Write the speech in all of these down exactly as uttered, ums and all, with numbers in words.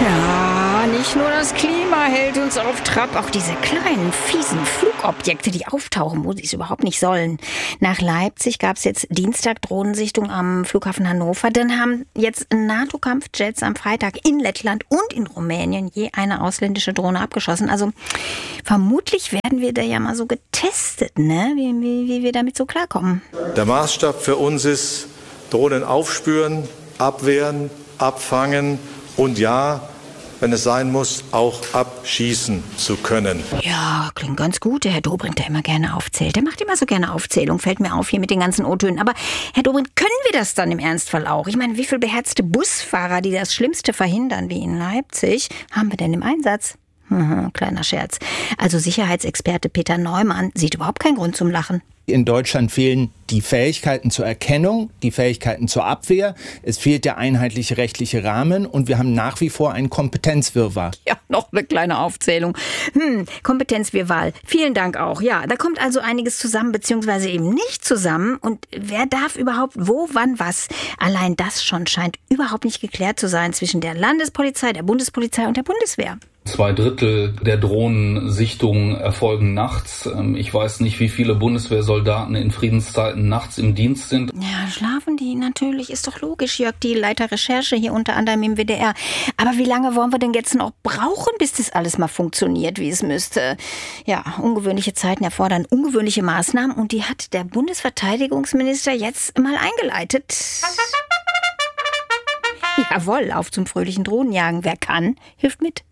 Ja, nicht nur das Klima hält uns auf Trab, auch diese kleinen, fiesen Flugobjekte, die auftauchen, wo sie es überhaupt nicht sollen. Nach Leipzig gab es jetzt Dienstag Drohnensichtung am Flughafen Hannover. Dann haben jetzt NATO-Kampfjets am Freitag in Lettland und in Rumänien je eine ausländische Drohne abgeschossen. Also vermutlich werden wir da ja mal so getestet, ne? wie, wie, wie wir damit so klarkommen. Der Maßstab für uns ist, Drohnen aufspüren, abwehren, abfangen und ja, wenn es sein muss, auch abschießen zu können. Ja, klingt ganz gut. Der Herr Dobrindt, der immer gerne aufzählt. Der macht immer so gerne Aufzählung. Fällt mir auf hier mit den ganzen O-Tönen. Aber Herr Dobrindt, können wir das dann im Ernstfall auch? Ich meine, wie viele beherzte Busfahrer, die das Schlimmste verhindern, wie in Leipzig, haben wir denn im Einsatz? Mhm, kleiner Scherz. Also Sicherheitsexperte Peter Neumann sieht überhaupt keinen Grund zum Lachen. In Deutschland fehlen die Fähigkeiten zur Erkennung, die Fähigkeiten zur Abwehr. Es fehlt der einheitliche rechtliche Rahmen und wir haben nach wie vor einen Kompetenzwirrwarr. Ja, noch eine kleine Aufzählung. Hm, Kompetenzwirrwarr. Vielen Dank auch. Ja, da kommt also einiges zusammen, beziehungsweise eben nicht zusammen. Und wer darf überhaupt wo, wann, was? Allein das schon scheint überhaupt nicht geklärt zu sein zwischen der Landespolizei, der Bundespolizei und der Bundeswehr. Zwei Drittel der Drohnensichtungen erfolgen nachts. Ich weiß nicht, wie viele Bundeswehrsoldaten in Friedenszeiten nachts im Dienst sind. Ja, schlafen die natürlich, ist doch logisch. Jörg, die Leiter Recherche hier unter anderem im W D R. Aber wie lange wollen wir denn jetzt noch brauchen, bis das alles mal funktioniert, wie es müsste? Ja, ungewöhnliche Zeiten erfordern ungewöhnliche Maßnahmen und die hat der Bundesverteidigungsminister jetzt mal eingeleitet. Jawohl, auf zum fröhlichen Drohnenjagen. Wer kann, hilft mit.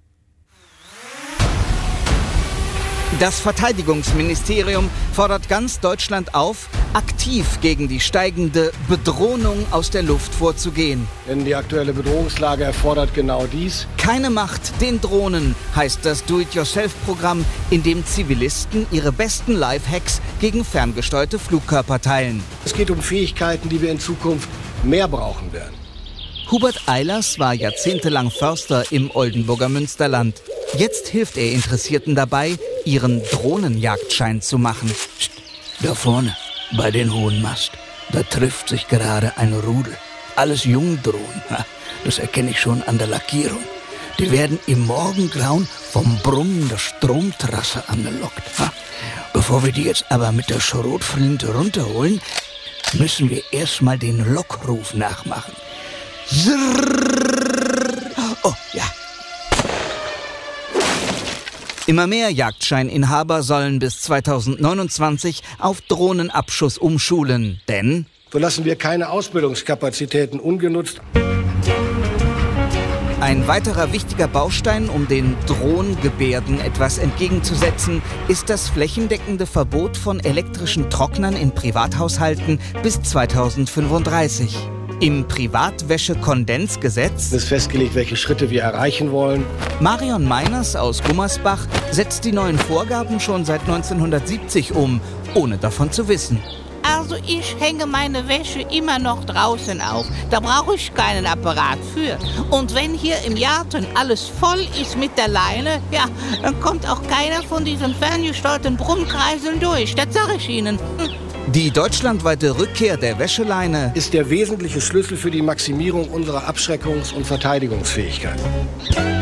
Das Verteidigungsministerium fordert ganz Deutschland auf, aktiv gegen die steigende Bedrohung aus der Luft vorzugehen. Denn die aktuelle Bedrohungslage erfordert genau dies. Keine Macht den Drohnen heißt das Do-it-yourself-Programm, in dem Zivilisten ihre besten Lifehacks gegen ferngesteuerte Flugkörper teilen. Es geht um Fähigkeiten, die wir in Zukunft mehr brauchen werden. Hubert Eilers war jahrzehntelang Förster im Oldenburger Münsterland. Jetzt hilft er Interessierten dabei, ihren Drohnenjagdschein zu machen. Psst, da vorne, bei den hohen Mast, da trifft sich gerade ein Rudel. Alles Jungdrohnen, das erkenne ich schon an der Lackierung. Die werden im Morgengrauen vom Brummen der Stromtrasse angelockt. Bevor wir die jetzt aber mit der Schrotflinte runterholen, müssen wir erstmal den Lockruf nachmachen. Oh, ja. Immer mehr Jagdscheininhaber sollen bis zweitausendneunundzwanzig auf Drohnenabschuss umschulen, denn so lassen wir keine Ausbildungskapazitäten ungenutzt. Ein weiterer wichtiger Baustein, um den Drohnengebärden etwas entgegenzusetzen, ist das flächendeckende Verbot von elektrischen Trocknern in Privathaushalten bis zweitausendfünfunddreißig. Im Privatwäschekondensgesetz ist festgelegt, welche Schritte wir erreichen wollen. Marion Meiners aus Gummersbach setzt die neuen Vorgaben schon seit neunzehnhundertsiebzig um, ohne davon zu wissen. Also ich hänge meine Wäsche immer noch draußen auf. Da brauche ich keinen Apparat für. Und wenn hier im Garten alles voll ist mit der Leine, ja, dann kommt auch keiner von diesen ferngesteuerten Brummkreiseln durch. Das sage ich Ihnen. Hm. Die deutschlandweite Rückkehr der Wäscheleine ist der wesentliche Schlüssel für die Maximierung unserer Abschreckungs- und Verteidigungsfähigkeit.